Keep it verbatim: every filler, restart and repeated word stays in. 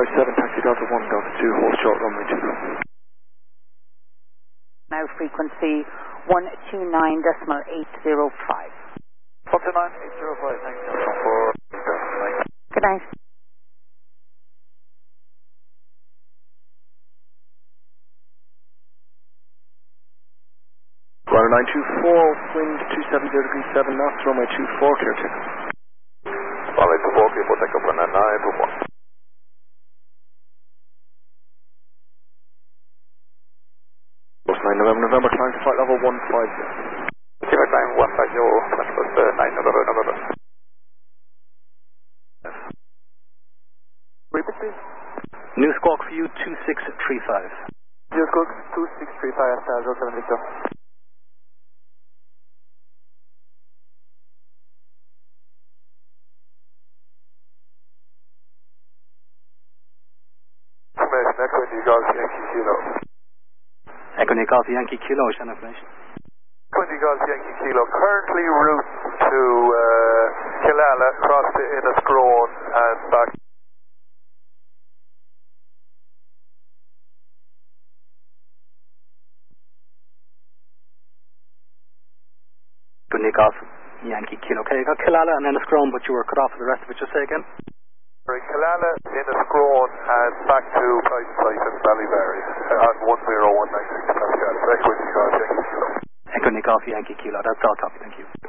five seven, taxi Delta one, Delta two, hold short runway two. Now frequency one two nine decimal eight zero five. one two nine eight zero five, thanks, Delta four, Delta nine. Good night. Runway nine two four, wind two seven zero degrees seven knots, runway two four, clear takeoff. Runway two four, clear for takeoff, runway nine two four. nine November, November, climb to flight level one five zero. Climb time one five zero, transport uh, nine November, November. Repeat please. New squawk for you, two six three five. New squawk two six three five, uh, zero seven Victor. Information, Echo India Golf Yankee Kilo. Echo India Golf Yankee Kilo, is that information? Echo India Golf Yankee Kilo, currently route to uh, Killala, across to Inniscrone and back. Echo India Golf Yankee Kilo. Okay, you got Killala and then a scrum, but you were cut off for the rest of it. Just say again. Killala, Inniscrone and back to Price Site in Ballyberry on one zero one nine six. Echo India Golf Yankee Kilo. Echo India Golf Yankee Kilo. That's all copy. Thank you.